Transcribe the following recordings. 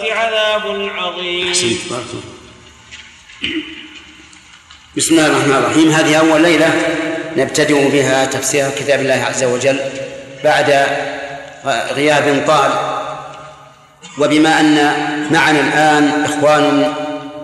عذاب عظيم. بسم الله الرحمن الرحيم. هذه أول ليلة نبتدئ بها تفسير كتاب الله عز وجل بعد غياب طال، وبما أن معنا الآن إخوان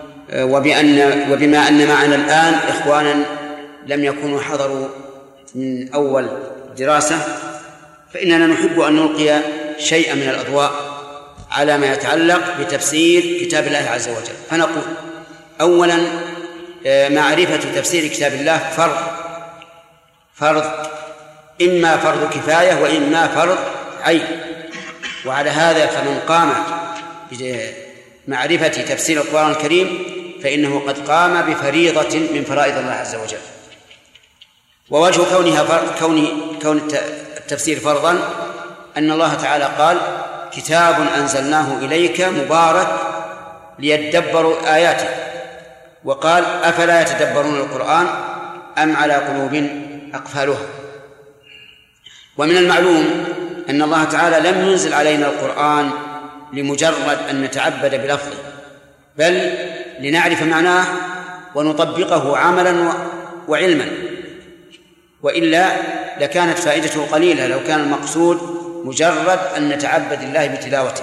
وبما أن معنا الآن إخوانا لم يكونوا حضروا من أول دراسة، فإننا نحب أن نلقي شيئا من الأضواء على ما يتعلق بتفسير كتاب الله عز وجل. فنقول أولا معرفة تفسير كتاب الله فرض إما فرض كفاية وإما فرض عين، وعلى هذا فمن قام بمعرفة تفسير القرآن الكريم فإنه قد قام بفريضة من فرائض الله عز وجل. ووجه كون التفسير فرضا أن الله تعالى قال: كتاب أنزلناه إليك مبارك ليدبروا آياته، وقال: أفلا يتدبرون القرآن أم على قلوب أقفالها. ومن المعلوم أن الله تعالى لم ينزل علينا القرآن لمجرد أن نتعبد بلفظه، بل لنعرف معناه ونطبقه عملا وعلما، وإلا لكانت فائدته قليلة لو كان المقصود مجرد أن نتعبد الله بتلاوته.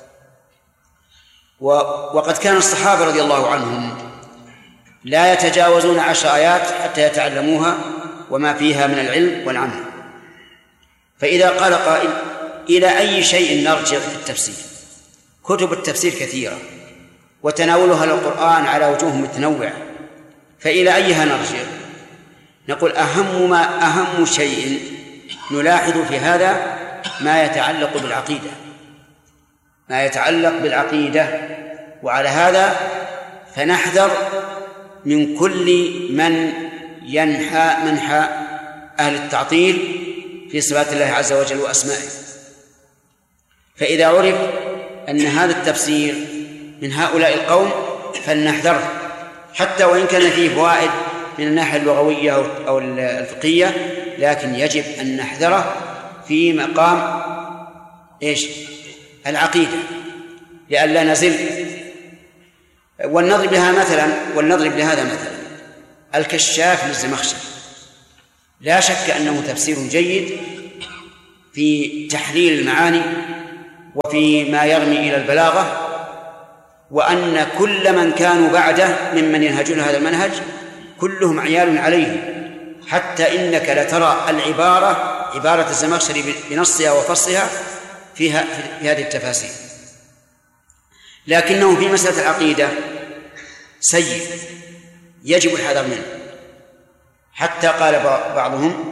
وقد كان الصحابة رضي الله عنهم لا يتجاوزون 10 آيات حتى يتعلموها وما فيها من العلم والعمل. فإذا قال قائل: إلى أي شيء نرجع في التفسير؟ كتب التفسير كثيرة وتناولها للقرآن على وجوه متنوعة، فإلى أيها نرجع؟ نقول أهم شيء نلاحظ في هذا ما يتعلق بالعقيدة، وعلى هذا فنحذر من كل من ينحى منحى أهل التعطيل في صفات الله عز وجل وأسمائه. فإذا عرف أن هذا التفسير من هؤلاء القوم فلنحذره، حتى وإن كان فيه فوائد من الناحية اللغوية أو الفقهية، لكن يجب أن نحذره في مقام العقيدة لئلا نزل. ولنضرب لهذا مثلا الكشاف للزمخشري، لا شك أنه تفسير جيد في تحليل المعاني وفي ما يرمي إلى البلاغة، وأن كل من كانوا بعده ممن ينهجون هذا المنهج كلهم عيال عليه، حتى إنك لترى عبارة الزمخشري بنصها وفصلها في هذه التفاسير. لكنه في مسألة العقيدة سيء يجب الحذر منه، حتى قال بعضهم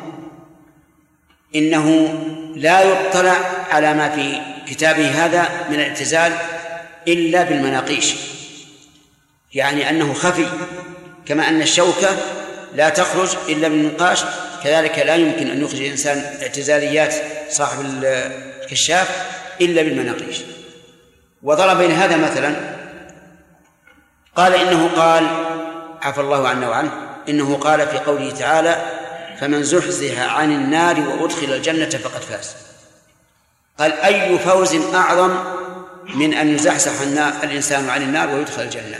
إنه لا يطلع على ما في كتابه هذا من الاعتزال إلا بالمناقيش، يعني أنه خفي، كما أن الشوكة لا تخرج إلا بالنقاش، كذلك لا يمكن أن يخرج الإنسان اعتزاليات صاحب الكشاف إلا بالمناقيش. وضرب بين هذا مثلا، قال عفى الله عنا وعنه، إنه قال في قوله تعالى: فمن زحزح عن النار وأدخل الجنة فقد فاز. قال: أي فوز أعظم من أن يزحزح الإنسان عن النار ويدخل الجنة؟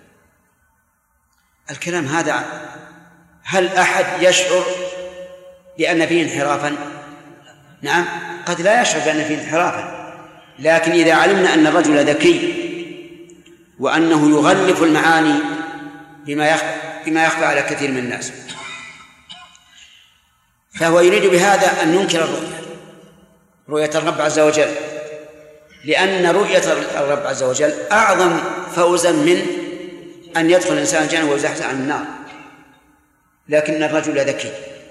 الكلام هذا هل أحد يشعر بأن فيه انحرافا؟ نعم، قد لا يشعر بأن فيه انحرافا، لكن إذا علمنا أن الرجل ذكي وأنه يغلف المعاني بما يخفى على كثير من الناس، فهو يريد بهذا أن ينكر رؤية الرب عز وجل، لأن رؤية الرب عز وجل أعظم فوزا من أن يدخل الإنسان الجنة ويزحزح عن النار. لكن الرجل ذكي،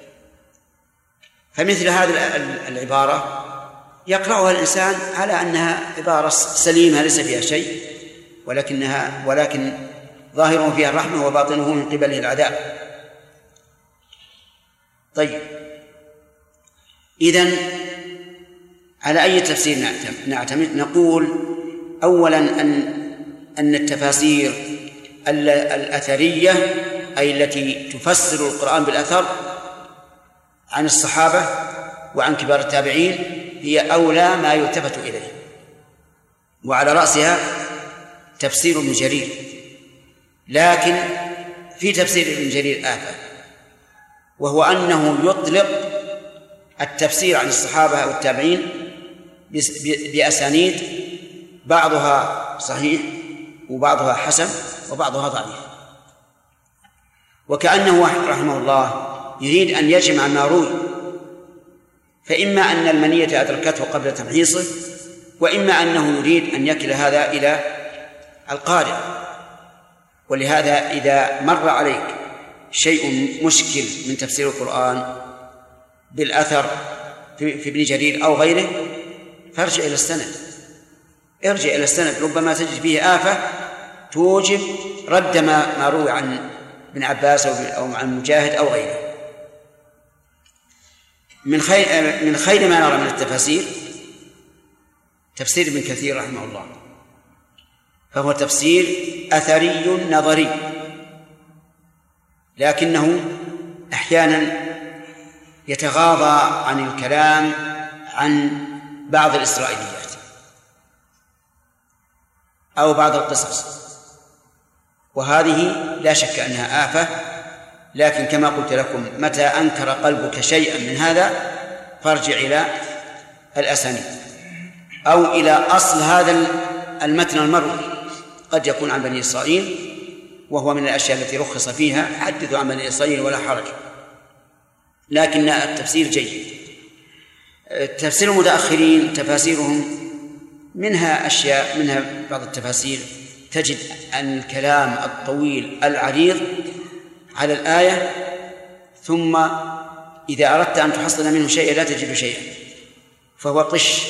فمثل هذه العبارة يقرأها الإنسان على أنها عبارة سليمة ليس فيها شيء، ولكن ظاهره فيها الرحمة وباطنه من قبله العذاب. طيب، إذن على أي تفسير نعتمد؟ نقول أولا أن التفاسير الأثرية، أي التي تفسر القرآن بالأثر عن الصحابة وعن كبار التابعين، هي أولى ما يلتفت إليه، وعلى رأسها تفسير ابن جرير، لكن في تفسير ابن جرير آفة، وهو أنه يطلق التفسير عن الصحابة والتابعين بأسانيد بعضها صحيح وبعضها حسن وبعضها ضعيف، وكأنه رحمه الله يريد أن يجمع ما روي، فإما أن المنية أدركته قبل تمحيصه، وإما أنه يريد أن يكل هذا إلى القارئ. ولهذا إذا مر عليك شيء مشكل من تفسير القرآن بالأثر في ابن جرير أو غيره فارجع إلى السند، ارجع إلى السند، ربما تجد فيه آفة توجب رد ما روي عن ابن عباس أو عن مجاهد أو غيره. من خير ما نرى من التفاسير تفسير ابن كثير رحمه الله، فهو تفسير أثري نظري، لكنه أحيانا يتغاضى عن الكلام عن بعض الإسرائيليات أو بعض القصص، وهذه لا شك أنها آفة. لكن كما قلت لكم متى أنكر قلبك شيئا من هذا فارجع إلى الأسانيد أو إلى أصل هذا المتن المروي، قد يكون عن بني إسرائيل وهو من الأشياء التي رخص فيها، حدثوا عن بني إسرائيل ولا حرج، لكن التفسير جيد. تفسير المتأخرين تفاسيرهم منها أشياء، منها بعض التفاسير تجد أن الكلام الطويل العريض على الآية، ثم إذا أردت أن تحصل منه شيئا لا تجد شيئا، فهو قش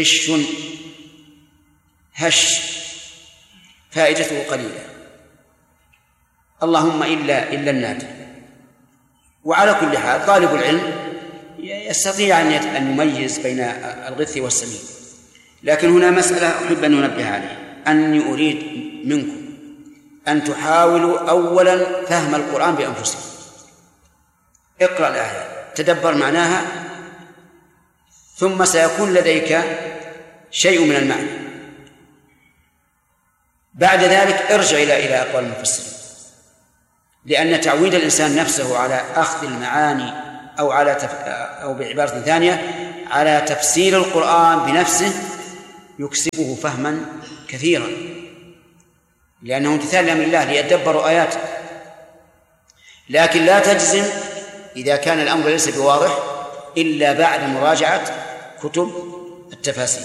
هش، فائدته قليلة، اللهم إلا النادر. وعلى كل حال طالب العلم يستطيع أن يميز بين الغث والسمين. لكن هنا مسألة أحب أن ننبه عليها، أني أريد منكم أن تحاولوا أولا فهم القرآن بأنفسكم. اقرأ الآية، تدبر معناها، ثم سيكون لديك شيء من المعنى. بعد ذلك ارجع إلى أقوال المفسرين، لأن تعويد الإنسان نفسه على أخذ المعاني أو بعبارة ثانية على تفسير القرآن بنفسه يكسبه فهما كثيرا، لأنه امتثال لأمر الله ليدبروا آياته. لكن لا تجزم إذا كان الأمر ليس بواضح إلا بعد مراجعة كتب التفاسير.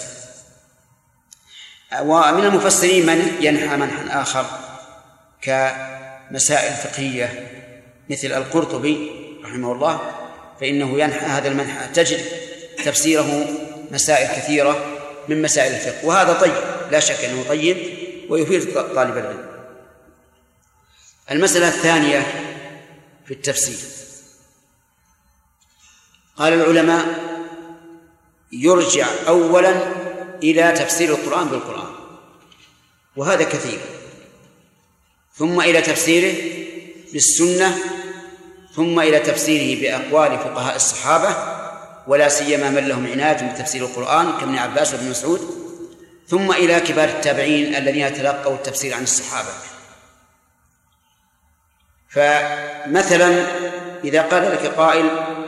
ومن المفسرين من ينحى منحا آخر كمسائل فقهية مثل القرطبي رحمه الله، فإنه ينحى هذا المنحى، تجد تفسيره مسائل كثيرة من مسائل الفقه، وهذا طيب، لا شك أنه طيب ويفيد طالب العلم. المسألة الثانية في التفسير، قال العلماء يرجع أولا إلى تفسير القرآن بالقرآن، وهذا كثير، ثم إلى تفسيره بالسنة، ثم إلى تفسيره بأقوال فقهاء الصحابة، ولا سيما من لهم عناية بتفسير القرآن كابن عباس وابن مسعود، ثم إلى كبار التابعين الذين تلقوا التفسير عن الصحابة. فمثلا إذا قال لك قائل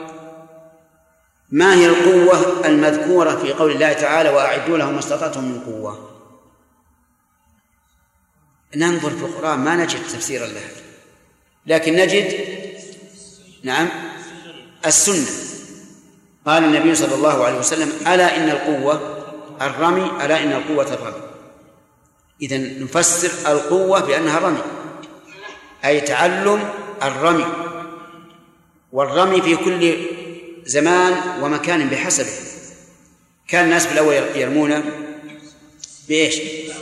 ما هي القوة المذكورة في قول الله تعالى وأعدوا لهم ما استطعتم من قوة، ننظر في القرآن ما نجد تفسيرا لها، لكن نجد السنة. قال النبي صلى الله عليه وسلم ألا إن القوة الرمي، ألا إن القوة الرمي. إذن نفسر القوة بأنها رمي، أي تعلم الرمي، والرمي في كل زمان ومكان بحسبه. كان الناس بالأول يرمون بإيش؟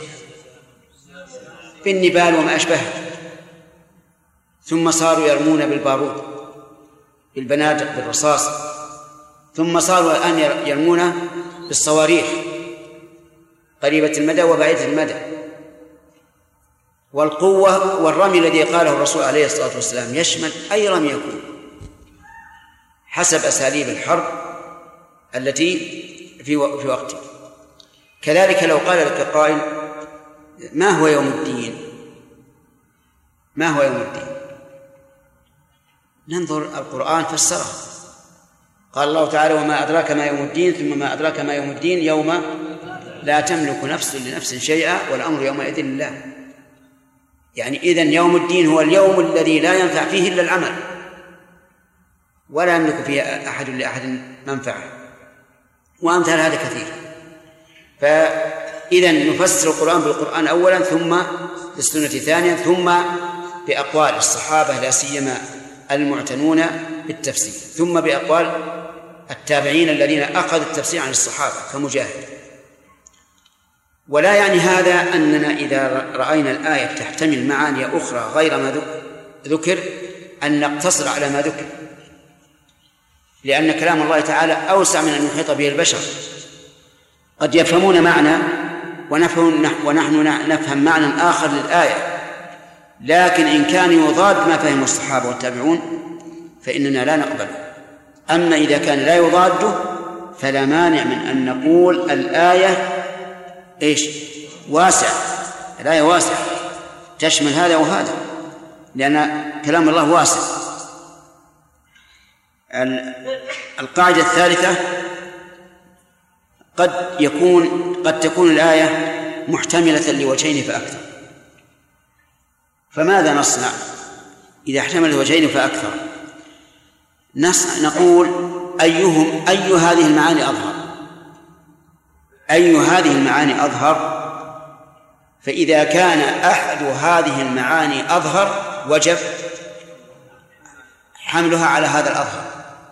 بالنبال وما أشبهه، ثم صاروا يرمون بالبارود، بالبنادق، بالرصاص، ثم صاروا الآن يرمون بالصواريخ قريبة المدى وبعيدة المدى. والقوة والرمي الذي قاله الرسول عليه الصلاة والسلام يشمل أي رمي يكون حسب أساليب الحرب التي في وقته. كذلك لو قال لك قائل ما هو يوم الدين؟ ما هو يوم الدين؟ ننظر القرآن فسره. قال الله تعالى: وما أدراك ما يوم الدين، ثم ما أدراك ما يوم الدين، يوم لا تملك نفس لنفس شيئا والأمر يومئذ لله. يعني إذن يوم الدين هو اليوم الذي لا ينفع فيه إلا العمل، ولا يملك فيه أحد لأحد منفعة، وأمثال هذا كثير. فإذن نفسر القرآن بالقرآن أولا، ثم بالسنة ثانيا، ثم بأقوال الصحابة لا سيما المعتنون بالتفسير، ثم بأقوال التابعين الذين أخذوا التفسير عن الصحابة كمجاهد. ولا يعني هذا أننا إذا رأينا الآية تحتمل معاني أخرى غير ما ذكر أن نقتصر على ما ذكر، لأن كلام الله تعالى أوسع من أن يحيط به البشر. قد يفهمون معنى ونحن نفهم معنى آخر للآية، لكن إن كان يضاد ما فهم الصحابة والتابعون فإننا لا نقبله. أما إذا كان لا يضاده فلا مانع من أن نقول الآية واسع، الآية واسع تشمل هذا وهذا، لأن كلام الله واسع. القاعدة الثالثة: قد تكون الآية محتملة لوجهين فأكثر. فماذا نصنع إذا احتمل وجهين فأكثر؟ نقول أي هذه المعاني أظهر، أي هذه المعاني أظهر. فإذا كان أحد هذه المعاني أظهر وجب حملها على هذا الأظهر،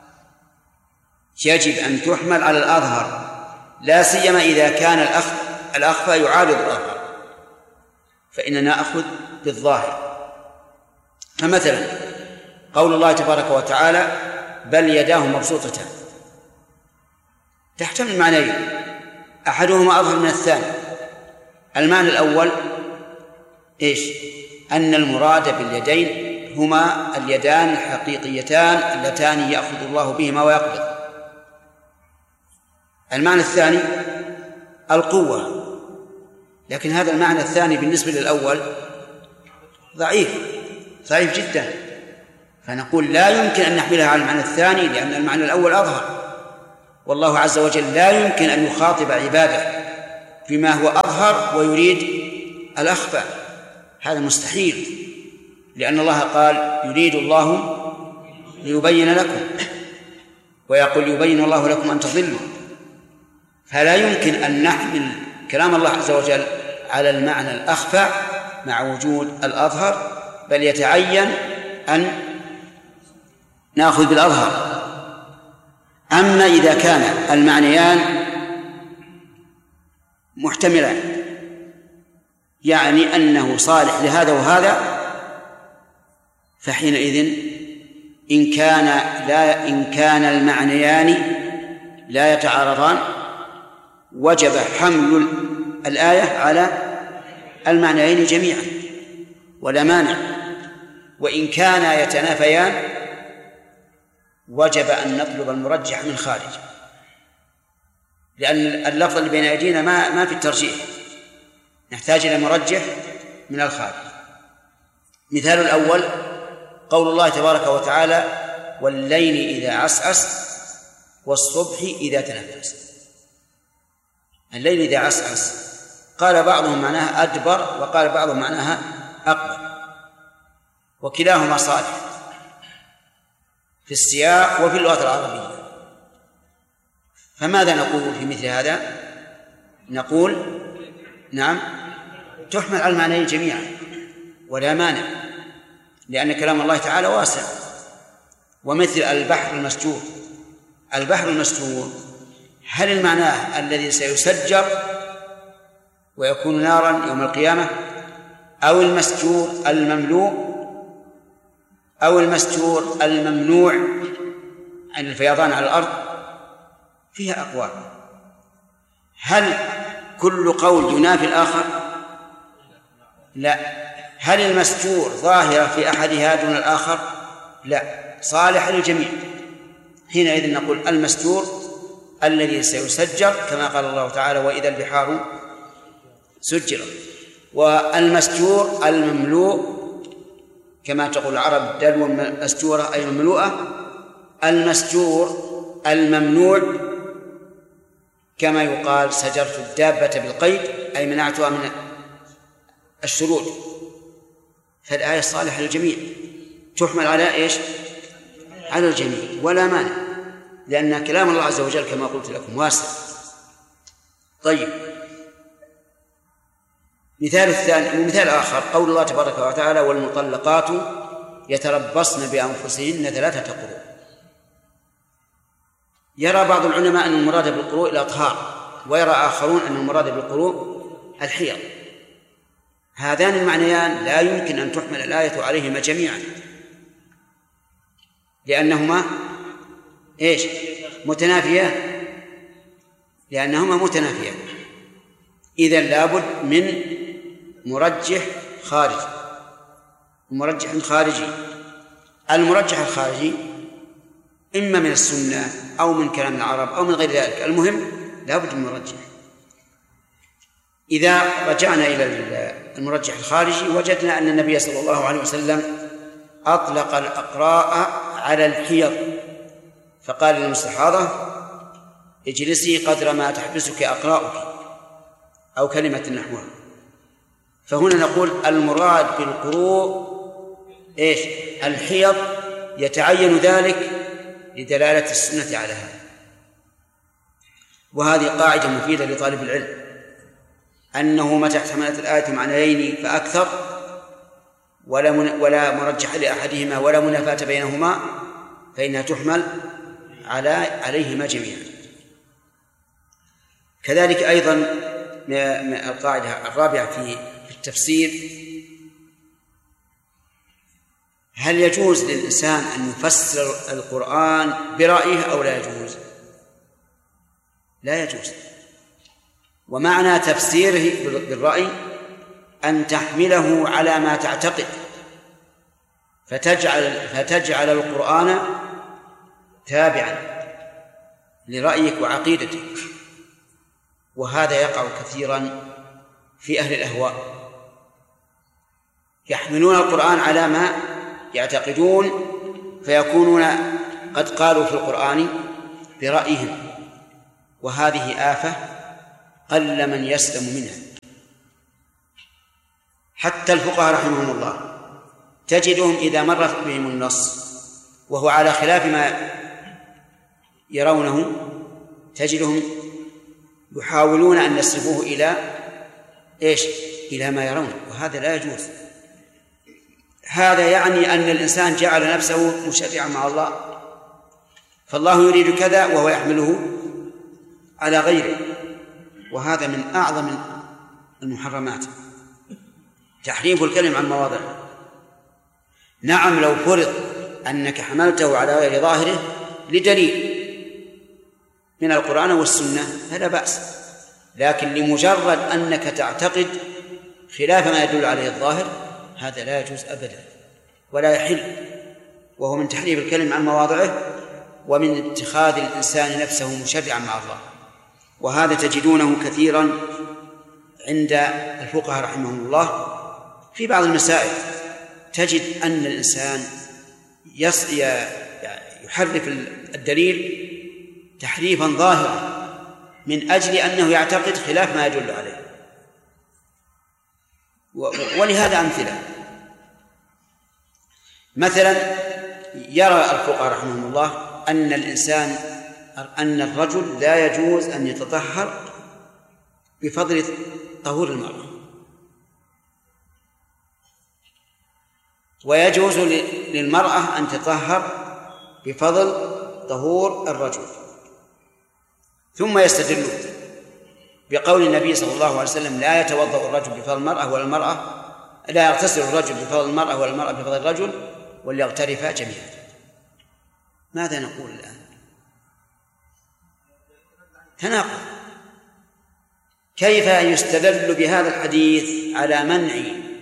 يجب أن تحمل على الأظهر، لا سيما إذا كان الأخفى يعارض الأظهر، فإننا نأخذ بالظاهر. فمثلا قول الله تبارك وتعالى: بل يداه مبسوطتان، تحتمل معنيين، أحدهما أظهر من الثاني. المعنى الأول أن المراد باليدين هما اليدان الحقيقيتان اللتان يأخذ الله بهما ويقبض. المعنى الثاني القوة، لكن هذا المعنى الثاني بالنسبة للأول ضعيف جدا، فنقول لا يمكن أن نحملها على المعنى الثاني، لأن المعنى الأول أظهر، والله عز وجل لا يمكن أن يخاطب عباده بما هو أظهر ويريد الأخفى، هذا مستحيل، لأن الله قال: يريد الله ليبين لكم، ويقول: يبين الله لكم أن تضلوا. فلا يمكن أن نحمل كلام الله عز وجل على المعنى الأخفى مع وجود الأظهر، بل يتعين أن نأخذ بالأظهر. أما إذا كان المعنيان محتملان، يعني أنه صالح لهذا وهذا، فحينئذ إن كان المعنيان لا يتعارضان وجب حمل الآية على المعنيين جميعا ولا مانع. وإن كانا يتنافيان وجب أن نطلب المرجح من خارج، لأن اللفظ اللي بين أيدينا ما في الترجيح، نحتاج إلى مرجح من الخارج. مثال الأول قول الله تبارك وتعالى: والليل إذا عسعس والصبح إذا تنفس. الليل إذا عسعس قال بعضهم معناها أدبر، وقال بعضهم معناها أقبل، وكلاهما صالح في السياق وفي اللغة العربية. فماذا نقول في مثل هذا؟ نقول نعم، تحمل على المعنيين جميعا ولا مانع، لأن كلام الله تعالى واسع. ومثل البحر المسجور، البحر المسجور هل المعنى الذي سيسجر ويكون نارا يوم القيامة، أو المسجور المملوء، أو المسجور الممنوع عن الفيضان على الأرض؟ فيها أقوال. هل كل قول ينافي الآخر؟ لا. هل المسجور ظاهرة في أحدها دون الآخر؟ لا، صالح للجميع. حينئذ نقول المسجور الذي سيسجر، كما قال الله تعالى: وإذا البحار سجرت. والمستور المملوء كما تقول العرب دلو مستورة أي مملوءة. المستور الممنوع كما يقال سجرت الدابة بالقيد أي منعتها من الشرود. فالآية صالحة للجميع، تحمل على إيش؟ على الجميع ولا مانع، لأن كلام الله عز وجل كما قلت لكم واسع. طيب، مثال آخر قول الله تبارك وتعالى والمطلقات يتربصن بأنفسهن 3 قروء. يرى بعض العلماء أن المراد بالقروء الأطهار، ويرى آخرون أن المراد بالقروء الحيض. هذان المعنيان لا يمكن أن تحمل الآية عليهما جميعا، لأنهما إيش؟ متنافيان، لأنهما متنافيان. إذن لابد من مرجح خارجي، مرجح خارجي. المرجح الخارجي إما من السنة أو من كلام العرب أو من غير ذلك، المهم لابد من مرجح. إذا رجعنا إلى المرجح الخارجي وجدنا أن النبي صلى الله عليه وسلم أطلق الأقراء على الحيض، فقال للمستحاضة اجلسي قدر ما تحبسك أقراؤك أو كلمة نحوها. فهنا نقول المراد بالقروء إيش؟ الحيض، يتعين ذلك لدلالة السنة على هذا. وهذه قاعدة مفيدة لطالب العلم، أنه متى احتملت الآية معنيين فأكثر ولا مرجح لأحدهما ولا منافاة بينهما فإنها تحمل عليهما جميعا. كذلك أيضا القاعدة الرابعة في التفسير: هل يجوز للإنسان أن يفسر القرآن برأيه أو لا يجوز؟ لا يجوز. ومعنى تفسيره بالرأي أن تحمله على ما تعتقد، فتجعل القرآن تابعا لرأيك وعقيدتك. وهذا يقع كثيرا في أهل الأهواء، يحملون القرآن على ما يعتقدون فيكونون قد قالوا في القرآن برأيهم، وهذه آفة قل من يسلم منها. حتى الفقهاء رحمهم الله تجدهم إذا مر بهم النص وهو على خلاف ما يرونه تجدهم يحاولون أن يصرفوه إلى إيش؟ إلى ما يرونه، وهذا لا يجوز. هذا يعني أن الإنسان جعل نفسه مشرعا مع الله، فالله يريد كذا وهو يحمله على غيره، وهذا من أعظم المحرمات، تحريف الكلم عن مواضعه. نعم، لو فرض أنك حملته على غير ظاهره لدليل من القرآن والسنة فلا بأس، لكن لمجرد أنك تعتقد خلاف ما يدل عليه الظاهر هذا لا يجوز أبدا ولا يحل، وهو من تحريف الكلم عن مواضعه ومن اتخاذ الإنسان نفسه مشرعا مع الله. وهذا تجدونه كثيرا عند الفقهاء رحمهم الله في بعض المسائل، تجد أن الإنسان يحرف الدليل تحريفا ظاهرا من أجل أنه يعتقد خلاف ما يدل عليه. ولهذا أمثلة، مثلا يرى الفقهاء رحمهم الله أن الرجل لا يجوز أن يتطهر بفضل طهور المرأة، ويجوز للمرأة أن تطهر بفضل طهور الرجل، ثم يستدلون بقول النبي صلى الله عليه وسلم لا يتوضأ الرجل بفضل المرأة ولا المرأة لا يغتسل الرجل بفضل المرأة ولا المرأة بفضل الرجل وليغترفا جميعا. ماذا نقول الآن؟ تناقض. كيف يستدل بهذا الحديث على منع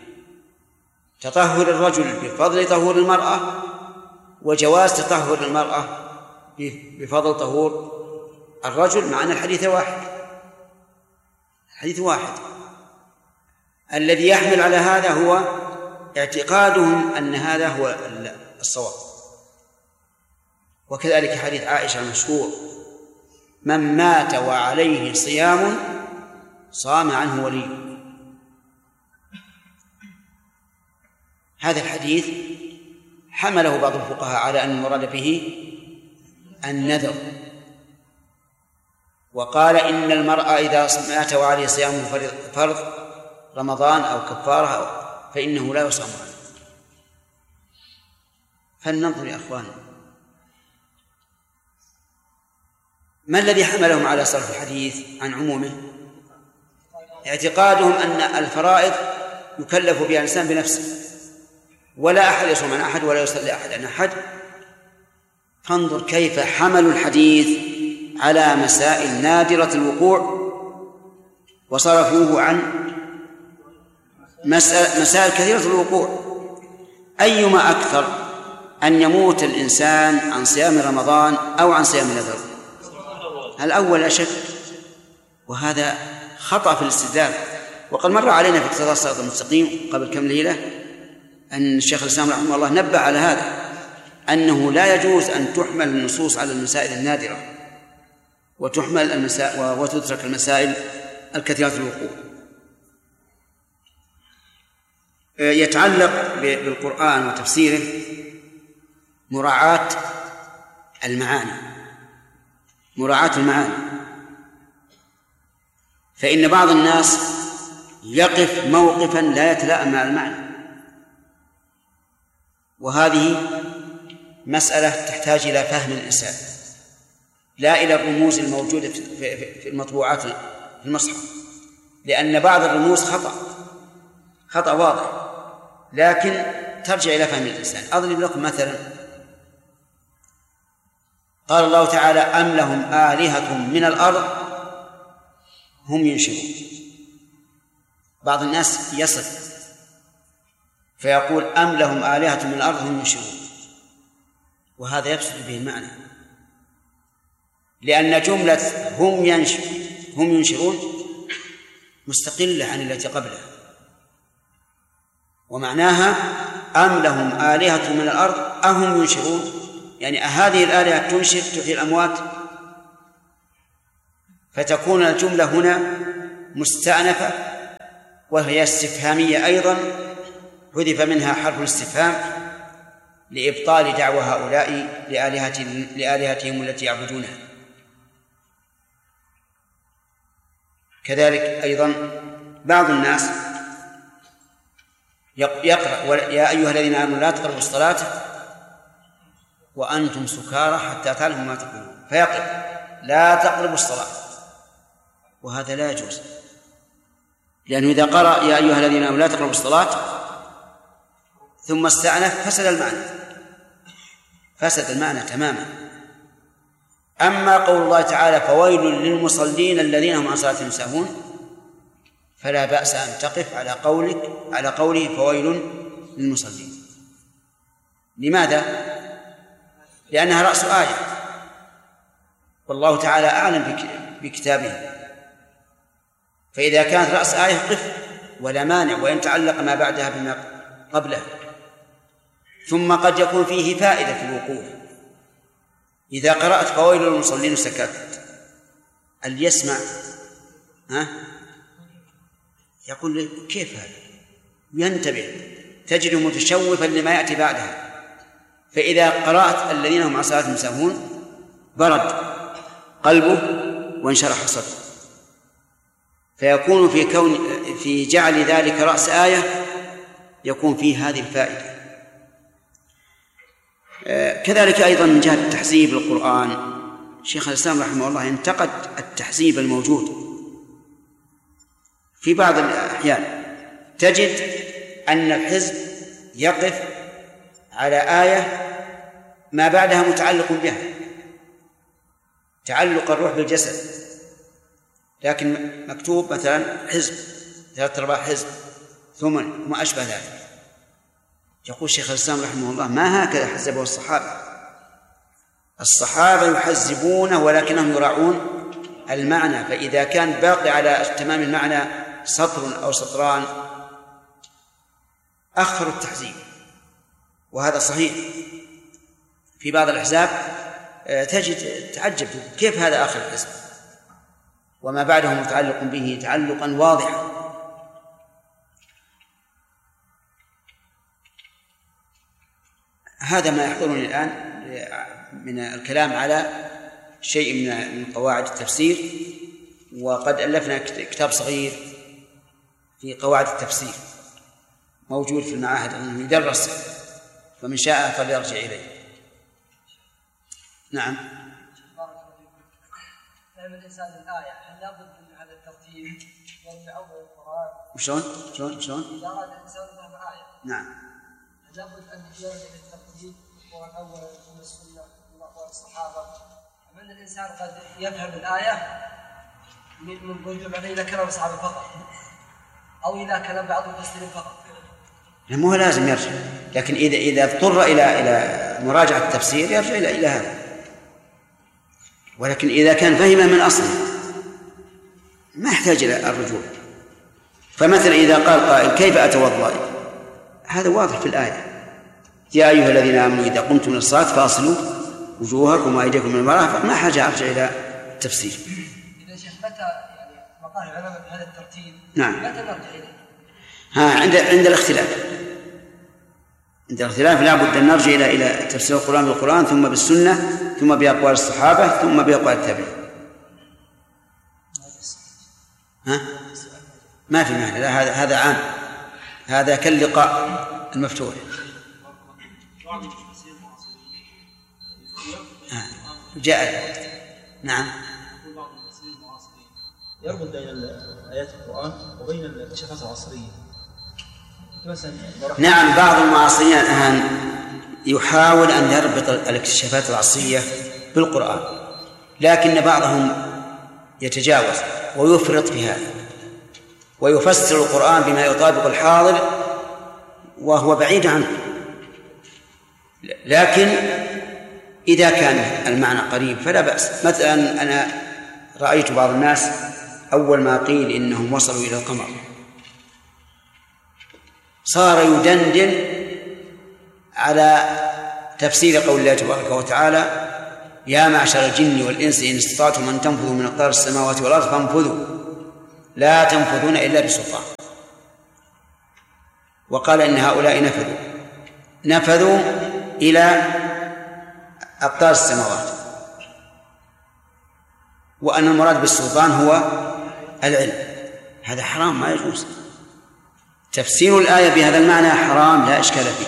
تطهر الرجل بفضل طهور المرأة وجواز تطهر المرأة بفضل طهور الرجل، مع أن الحديث واحد؟ الحديث واحد. الذي يحمل على هذا هو اعتقادهم أن هذا هو الصواب. وكذلك حديث عائشة المشهور: من مات وعليه صيام صام عنه ولي. هذا الحديث حمله بعض الفقهاء على أن المراد به النذر، وقال إن المرء إذا مات وعليه صيام فرض رمضان أو كفارة فإنه لا يصام عنه. فلننظر يا أخواني، ما الذي حملهم على صرف الحديث عن عمومه؟ اعتقادهم أن الفرائض يكلف بها الإنسان بنفسه، ولا أحد يصوم عن أحد ولا يصلي أحد عن أحد. فانظر كيف حملوا الحديث على مسائل نادرة الوقوع وصرفوه عن مسائل كثيرة الوقوع. أيما أكثر، أن يموت الإنسان عن صيام رمضان أو عن صيام النذر؟ الأول أشد، وهذا خطأ في الاستدلال. وقد مر علينا في اقتضاء الصراط المستقيم قبل كم ليلة أن الشيخ الإسلام رحمه الله نبه على هذا، أنه لا يجوز أن تحمل النصوص على المسائل النادرة وتحمل المسائل وتترك المسائل الكثيرة الوقوع. يتعلق بالقرآن وتفسيره مراعاة المعاني، فإن بعض الناس يقف موقفا لا يتلائم مع المعنى، وهذه مسألة تحتاج إلى فهم الإنسان، لا إلى الرموز الموجودة في المطبوعات في المصحف، لأن بعض الرموز خطأ واضح، لكن ترجع إلى فهم الإنسان. أضرب لكم مثلا: قال الله تعالى: أم لهم آلهة من الأرض هم ينشرون. بعض الناس يصف فيقول: أم لهم آلهة من الأرض هم ينشرون، وهذا يفسد به المعنى، لأن جملة هم ينشرون مستقلة عن التي قبلها، ومعناها: أم لهم آلهة من الأرض أهم ينشرون، يعني هذه الآلهة تنشر تحيي الأموات، فتكون الجملة هنا مستأنفة وهي استفهامية أيضا، حذف منها حرف الاستفهام لإبطال دعوى هؤلاء لآلهتهم التي يعبدونها. كذلك أيضا بعض الناس يقرأ: يا أيها الذين آمنوا لا تقربوا الصلاة وأنتم سكارى حتى تعلموا ما تقولون، فيقرأ: لا تقربوا الصلاة، وهذا لا يجوز، لأنه إذا قرأ يا أيها الذين آمنوا لا تقربوا الصلاة ثم استأنف فسد المعنى تماما. أما قول الله تعالى: فويل للمصلين الذين هم عن صلاتهم ساهون، فلا بأس أن تقف على قوله فويل للمصلين. لماذا؟ لأنها رأس آية، والله تعالى أعلم بكتابه، فإذا كانت رأس آية قف ولا مانع، وإن تعلق ما بعدها بما قبله. ثم قد يكون فيه فائدة في الوقوف. إذا قرأت فويل للمصلين وسكت، اللي يسمع يقول: كيف هذا؟ ينتبه، تجده متشوفا لما يأتي بعدها. فإذا قرأت الذين هم عن صلاتهم ساهون برد قلبه وانشرح صدره، فيكون في جعل ذلك رأس آية يكون فيه هذه الفائدة. كذلك أيضا من جهة تحزيب القرآن، شيخ الإسلام رحمه الله انتقد التحزيب الموجود في بعض الأحيان. تجد أن الحزب يقف على آية ما بعدها متعلق بها، تعلق الروح بالجسد، لكن مكتوب مثلا حزب 3/4 حزب ثمن وما أشبه ذلك. يقول شيخ الإسلام رحمه الله: ما هكذا حزبه الصحابة يحزبونه ولكنهم يراعون المعنى، فإذا كان باقي على تمام المعنى سطر أو سطران أخروا التحزيب، وهذا صحيح. في بعض الأحزاب تجد تعجب كيف هذا آخر الحزب وما بعده متعلق به تعلقا واضحا. هذا ما يحضرني الآن من الكلام على شيء من قواعد التفسير، وقد ألفنا كتاب صغير في قواعد التفسير موجود في المعاهد أنه يدرس، فمن شاء فليرجع إليه. نعم. فهم الإنسان الآية هل لابد من هذا الترتيب من أول القرآن؟ شلون؟ إذا أراد الإنسان فهم آية. نعم. هل لابد أن يرجع للترتيب ومن أول من السنة من أقوال الصحابة؟ أم أن الإنسان قد يفهم الآية من وجود عليه إذا كلام الصحابة فقط، أو إذا كلام بعض المفسرين فقط؟ مو لازم يرجع، لكن إذا اضطر إلى مراجعة التفسير يرجع إلى هذا. ولكن إذا كان فهم من أصله ما يحتاج إلى الرجوع. فمثلا إذا قال قائل كيف أتوضأ، هذا واضح في الآية: يا أيها الذين آمنوا إذا قمتم للصلاة فاغسلوا وجوهكم وأيديكم من المرافق. ما حاجة أرجع إلى التفسير. إذا شيخ متى يعني مقال العلماء بهذا الترتيب؟ نعم. متى نرجع إليه؟ عند الاختلاف. عند الاختلاف لا بد أن نرجع إلى تفسير القرآن بالقرآن، ثم بالسنة، ثم بأقوال الصحابة، ثم بأقوال التابعين. ما في معنى، لا هذا عام، هذا كاللقاء المفتوح. جاء الوقت. نعم. يربط بين آيات القرآن وبين الاكتشافات العصرية. نعم، بعض المعاصرين الآن يحاول أن يربط الاكتشافات العصرية بالقرآن، لكن بعضهم يتجاوز ويفرط في هذا ويفسر القرآن بما يطابق الحاضر وهو بعيد عنه. لكن إذا كان المعنى قريب فلا بأس. مثلا أنا رأيت بعض الناس أول ما قيل إنهم وصلوا إلى القمر صار يدندن على تفسير قول الله تبارك وتعالى: يا معشر الجن والإنس إن استطعتم أن تنفذوا من أقطار السماوات والأرض فانفذوا لا تنفذون إلا بسلطان. وقال إن هؤلاء نفذوا إلى أقطار السماوات، وأن المراد بالسلطان هو العلم. هذا حرام، ما يجوز. تفسير الآية بهذا المعنى حرام لا إشكال فيه،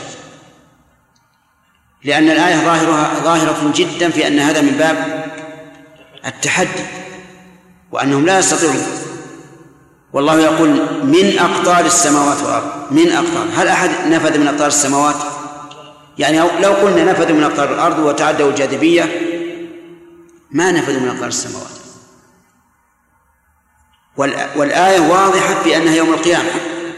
لأن الآية ظاهرة جدا في أن هذا من باب التحدي وأنهم لا يستطيعون. والله يقول من أقطار السماوات والأرض. من أقطار، هل أحد نفذ من أقطار السماوات؟ يعني لو قلنا نفذوا من أقطار الأرض وتعدوا الجاذبية ما نفذوا من أقطار السماوات. والآية واضحة في أنها يوم القيامة.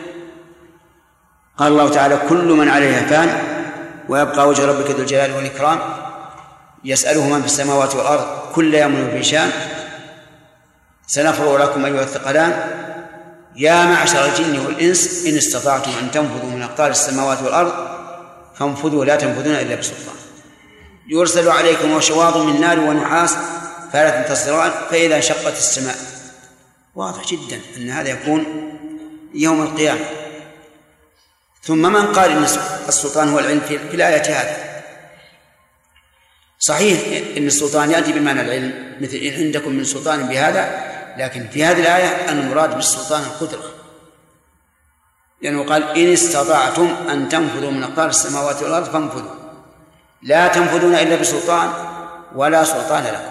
قال الله تعالى: كل من عليها فان ويبقى وجه ربك ذو الجلال والإكرام يسأله من في السماوات والأرض كل يوم في شان سنفرغ لكم أيها الثقلان يا معشر الجن والإنس إن استطعتم أن تنفذوا من أقطار السماوات والأرض فانفذوا لا تنفذون إلا بسلطان. يرسل عليكم شواظ من نار ونحاس فلا تنتصران فإذا انشقت السماء. واضح جدا أن هذا يكون يوم القيامة. ثم من قال إن السلطان هو العلم في الآية هذا؟ صحيح إن السلطان يأتي بمعنى العلم، مثل إن عندكم من سلطان بهذا، لكن في هذه الآية المراد بالسلطان القدرة، لأنه قال: إن استطعتم أن تنفذوا من أقطار السماوات والأرض فانفذوا لا تنفذون إلا بسلطان ولا سلطان لكم.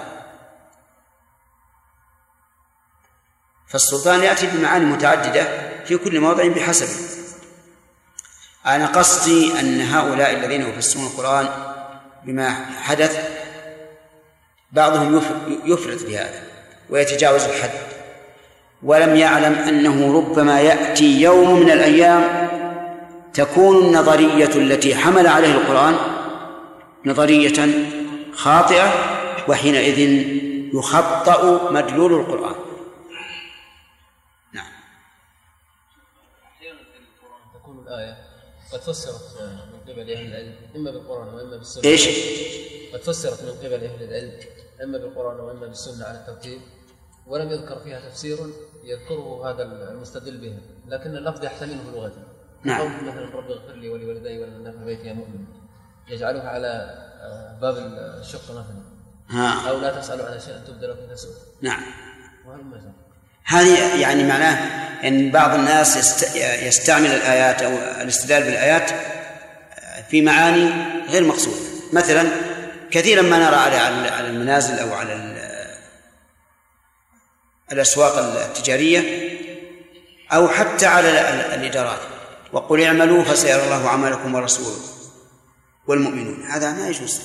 فالسلطان يأتي بمعاني متعددة في كل موضع بحسبه. أنا قصدي أن هؤلاء الذين يفسرون القرآن بما حدث بعضهم يفرط في هذا ويتجاوز الحد، ولم يعلم أنه ربما يأتي يوم من الأيام تكون النظرية التي حمل عليه القرآن نظرية خاطئة، وحينئذ يخطأ مدلول القرآن. أحيانا في القرآن تكون الآية قد فسرت من قبل أهل العلم إما بالقرآن وإما بالسنة. إيش؟ قد فسرت من قبل أهل العلم إما بالقرآن وإما بالسنة على الترتيب، ولم يذكر فيها تفسير يذكره هذا المستدل به، لكن اللفظ يحتمله لغته. نعم. قول مثلا رب اغفر لي ولوالدي ولمن في بيتي مؤمن، يجعلها على باب الشق مثلا، أو لا تسألوا عن شيء تبدل لكم تسؤل. نعم. هذه يعني معناه أن بعض الناس يستعمل الآيات أو الاستدلال بالآيات في معاني غير مقصودة. مثلا كثيرا ما نرى على المنازل أو على الأسواق التجارية أو حتى على الإدارات: وقل اعملوا فسيرى الله عملكم ورسوله والمؤمنون. هذا ما يجوز،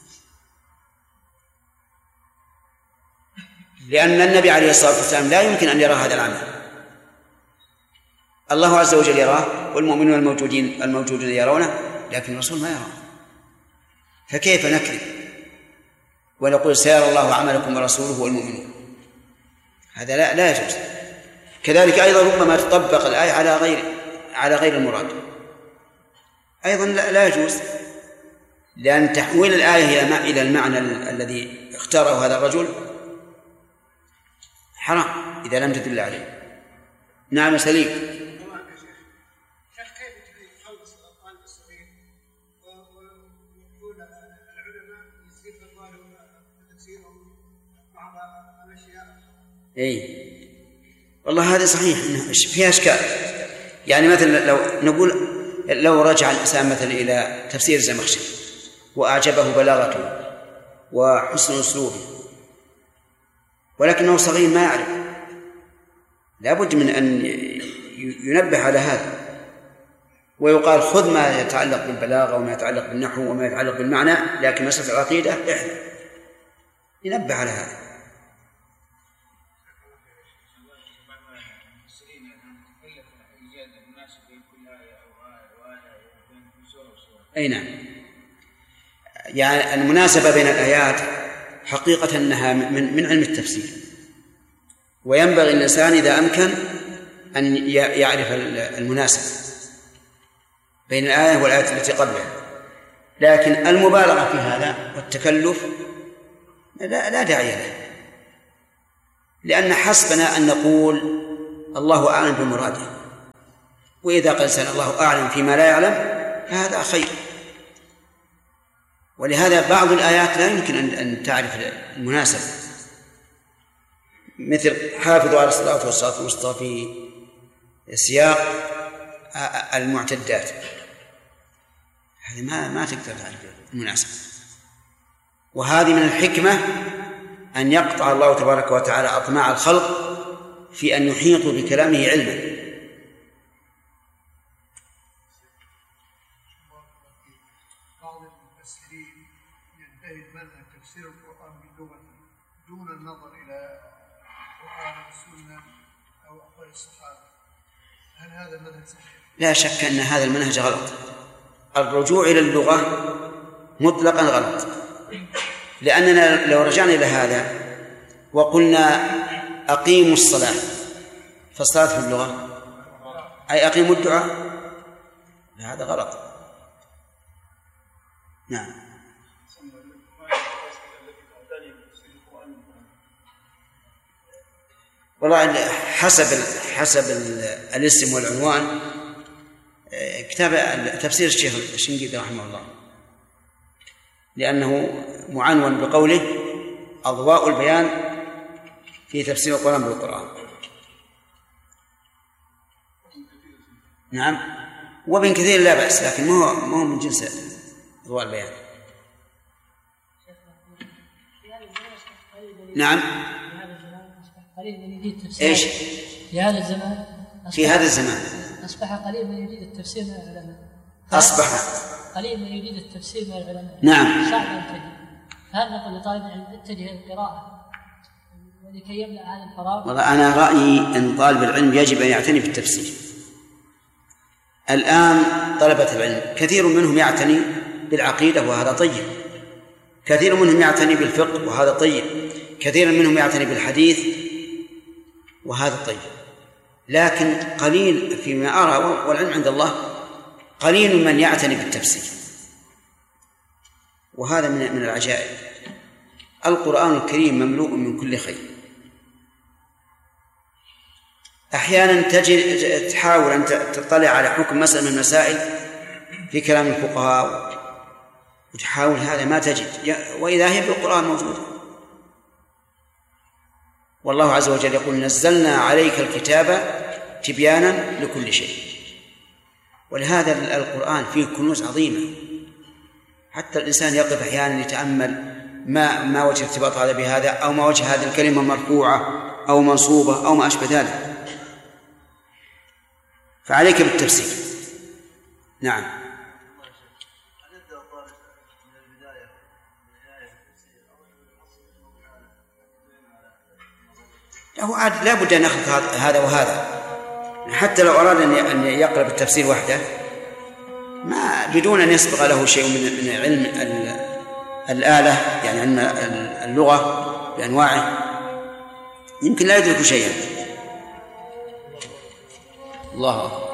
لأن النبي عليه الصلاة والسلام لا يمكن أن يرى هذا العمل. الله عز وجل يراه والمؤمنون الموجودين يرونه، لكن الرسول ما يراه، فكيف نكذب ونقول سيرى الله عملكم ورسوله والمؤمنون؟ هذا لا يجوز. كذلك أيضا ربما تطبق الآية على غير المراد، أيضا لا يجوز، لأن تحويل الآية إلى المعنى الذي اختاره هذا الرجل حرام إذا لم تدل عليه. نعم سليم. كيف يخلص الأطفال الصغير ويقول العلماء يصير فتواهم وتفسيرهم بعض الأشياء؟ إيه والله هذا صحيح فيها إشكال. يعني مثلا لو رجع الإنسان مثلا إلى تفسير الزمخشري وأعجبه بلاغته وحسن أسلوبه، ولكنه صغير ما يعرف، لا بد من أن ينبه على هذا ويقال خذ ما يتعلق بالبلاغة وما يتعلق بالنحو وما يتعلق بالمعنى، لكن مسألة العقيدة احذر، ينبه على هذا. أي نعم، يعني المناسبة بين الآيات حقيقة أنها من علم التفسير، وينبغي الإنسان إذا أمكن أن يعرف المناسبة بين الآية والآية التي قبلها، لكن المبالغة في هذا والتكلف لا داعي له، لأن حسبنا أن نقول الله أعلم بمراده، وإذا قال سأل الله أعلم فيما لا يعلم فهذا خير. ولهذا بعض الآيات لا يمكن أن تعرف المناسبة، مثل حافظوا على الصلاة والصلاة الوسطى في سياق المعتدات، هذه ما تقدر تعرف المناسبة. وهذه من الحكمة أن يقطع الله تبارك وتعالى أطماع الخلق في أن يحيطوا بكلامه علما. تفسير القرآن باللغة دون النظر إلى القرآن والسنة أو أقوال الصحابة، هل هذا المنهج صحيح؟ لا شك أن هذا المنهج غلط. الرجوع إلى اللغة مطلقا غلط، لأننا لو رجعنا إلى هذا وقلنا أقيموا الصلاة، فالصلاة في اللغة أي أقيموا الدعاء، هذا غلط. نعم. والله حسب الاسم والعنوان كتاب تفسير الشيخ الشنقيطي رحمه الله، لأنه معنون بقوله أضواء البيان في تفسير القرآن بالقرآن. نعم، وابن كثير لا بأس، لكن ما هو من جنس أضواء البيان. نعم. قليل من يجيد التفسير. إيش؟ في هذا الزمان. في هذا الزمان أصبح قليل من يجيد التفسير من العلماء. أصبح قليل من يجيد التفسير من العلماء. نعم. صعب ينتهي. هل نقول لطالب العلم اتجه القراءة ولكي يملأ هذا الفراغ؟ والله أنا رأيي أن طالب العلم يجب أن يعتني بالتفسير. الآن طلبة العلم كثير منهم يعتني بالعقيدة وهذا طيب، كثير منهم يعتني بالفقه وهذا طيب، كثير منهم يعتني بالحديث وهذا طيب، لكن قليل فيما أرى، والعلم عند الله، قليل من يعتني بالتفسير، وهذا من العجائب. القرآن الكريم مملوء من كل خير. أحيانا تحاول أن تطلع على حكم مسألة من المسائل في كلام الفقهاء وتحاول هذا ما تجد، وإذا هي في القرآن موجودة. والله عز وجل يقول: نزلنا عليك الكتاب تبيانا لكل شيء. ولهذا القرآن فيه كنوز عظيمة، حتى الإنسان يقف أحيانا يتأمل ما وجه ارتباط هذا بهذا، أو ما وجه هذه الكلمة مرفوعة أو منصوبة أو ما أشبه ذلك. فعليك بالتفسير. نعم. له عاد لا بد أن يخلط هذا وهذا، حتى لو أراد أن يقرأ بالتفسير وحده ما بدون أن يسبق له شيء من علم الآلة، يعني علم اللغة بأنواعه، يمكن لا يدرك شيئا. الله أكبر.